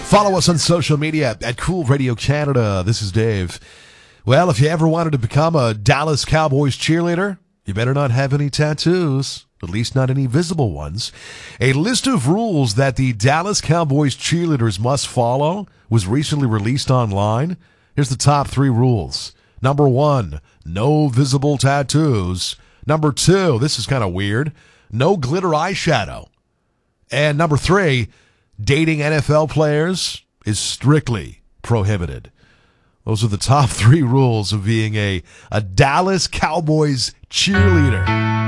Follow us on social media at Cool Radio Canada. This is Dave. Well, if you ever wanted to become a Dallas Cowboys cheerleader, you better not have any tattoos, at least not any visible ones. A list of rules that the Dallas Cowboys cheerleaders must follow was recently released online. Here's the top 3 rules. Number 1, no visible tattoos. Number 2, this is kind of weird, no glitter eyeshadow. And number 3, dating NFL players is strictly prohibited. Those are the top 3 rules of being a Dallas Cowboys cheerleader.